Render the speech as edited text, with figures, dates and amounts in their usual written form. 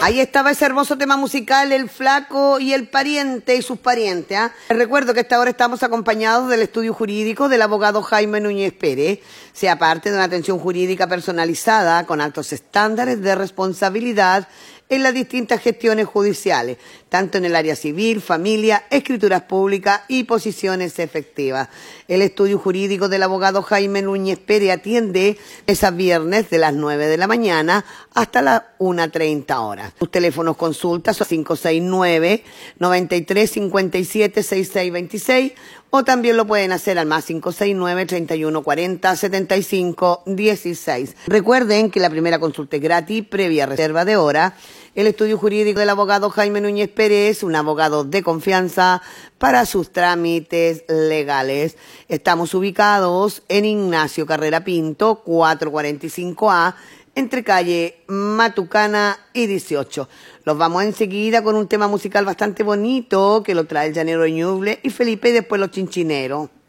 Ahí estaba ese hermoso tema musical, El Flaco y el Pariente y sus parientes. Les recuerdo que a esta hora estamos acompañados del estudio jurídico del abogado Jaime Núñez Pérez. Sea parte de una atención jurídica personalizada con altos estándares de responsabilidad en las distintas gestiones judiciales, tanto en el área civil, familia, escrituras públicas y posiciones efectivas. El estudio jurídico del abogado Jaime Núñez Pérez atiende esos viernes de las 9 de la mañana hasta las 1:30 horas. Sus teléfonos consultas son 569-9357-6626 o también lo pueden hacer al más 569-3140-7516. Recuerden que la primera consulta es gratis, previa reserva de hora. El estudio jurídico del abogado Jaime Núñez Pérez, un abogado de confianza para sus trámites legales. Estamos ubicados en Ignacio Carrera Pinto, 445A, entre calle Matucana y 18. Los vamos enseguida con un tema musical bastante bonito que lo trae el Llanero Ñuble y Felipe y después los Chinchineros.